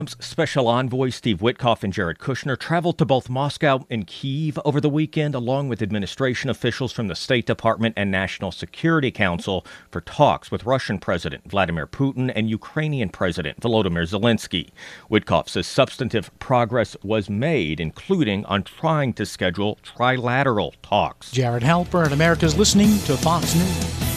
Special envoy Steve Witkoff and Jared Kushner traveled to both Moscow and Kyiv over the weekend, along with administration officials from the State Department and National Security Council for talks with Russian President Vladimir Putin and Ukrainian President Volodymyr Zelensky. Witkoff says substantive progress was made, including on trying to schedule trilateral talks. Jared Halpern, America's listening to Fox News.